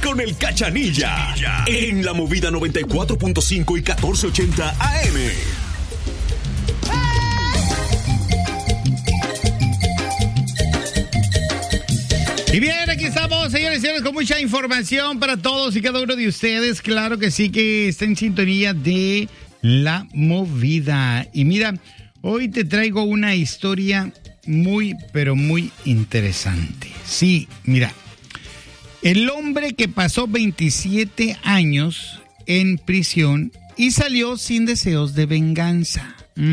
con el Cachanilla en la Movida 94.5 y 1480 AM. Y bien, aquí estamos, señores y señores, con mucha información para todos y cada uno de ustedes. Claro que sí, que está en sintonía de La Movida. Y mira, hoy te traigo una historia muy, pero muy interesante. Sí, mira, el hombre que pasó 27 años en prisión y salió sin deseos de venganza.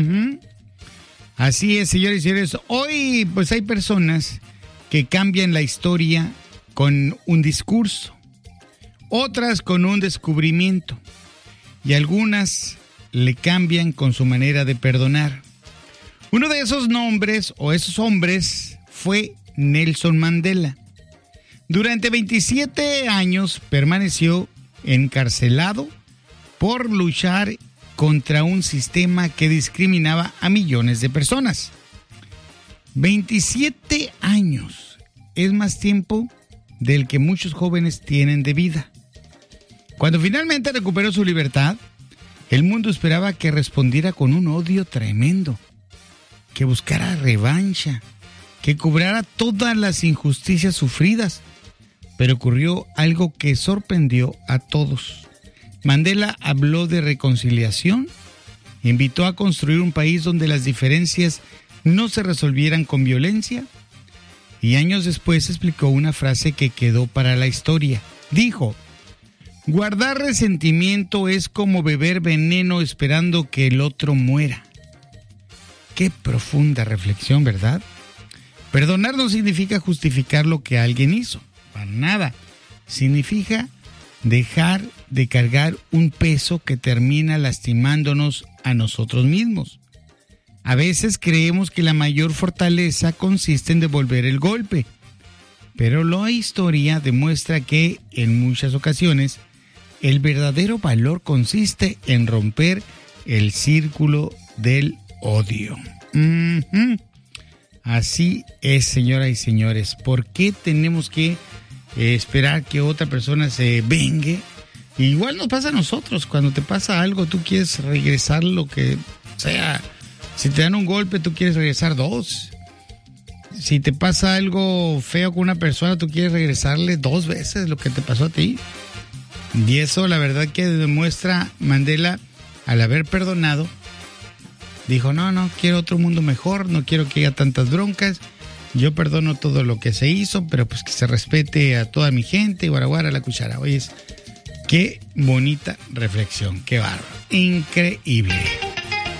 Así es, señores y señores. Hoy, pues hay personas que cambian la historia con un discurso, otras con un descubrimiento y algunas le cambian con su manera de perdonar. Uno de esos nombres o esos hombres fue Nelson Mandela. Durante 27 años permaneció encarcelado por luchar contra un sistema que discriminaba a millones de personas. 27 años es más tiempo del que muchos jóvenes tienen de vida. Cuando finalmente recuperó su libertad, el mundo esperaba que respondiera con un odio tremendo, que buscara revancha, que cobrara todas las injusticias sufridas. Pero ocurrió algo que sorprendió a todos. Mandela habló de reconciliación, invitó a construir un país donde las diferencias no se resolvieran con violencia, y años después explicó una frase que quedó para la historia. Dijo: guardar resentimiento es como beber veneno esperando que el otro muera. Qué profunda reflexión, ¿verdad? Perdonar no significa justificar lo que alguien hizo, para nada. Significa dejar de cargar un peso que termina lastimándonos a nosotros mismos. A veces creemos que la mayor fortaleza consiste en devolver el golpe, pero la historia demuestra que, en muchas ocasiones, el verdadero valor consiste en romper el círculo del odio. Así es, señoras y señores. ¿Por qué tenemos que esperar que otra persona se vengue? Igual nos pasa a nosotros. Cuando te pasa algo, tú quieres regresar lo que sea. Si te dan un golpe, tú quieres regresar 2. Si te pasa algo feo con una persona, tú quieres regresarle 2 veces lo que te pasó a ti. Y eso, la verdad, que demuestra Mandela, al haber perdonado, dijo: no, quiero otro mundo mejor, no quiero que haya tantas broncas. Yo perdono todo lo que se hizo, pero pues que se respete a toda mi gente, guaraguara la cuchara. Oye, qué bonita reflexión, qué bárbaro, increíble.